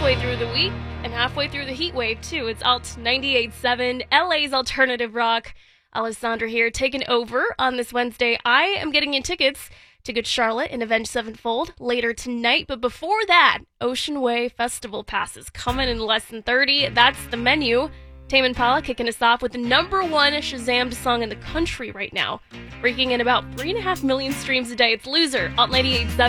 halfway through the week and halfway through the heat wave, too. It's Alt 98.7, LA's alternative rock. Alessandra here, taking over on this Wednesday. I am getting you tickets to Good Charlotte and Avenged Sevenfold later tonight. But before that, Ocean Way Festival passes coming in less than 30. That's the menu. Tame Impala kicking us off with the number one Shazammed song in the country right now, breaking in about 3.5 million streams a day. It's Loser, Alt 98.7.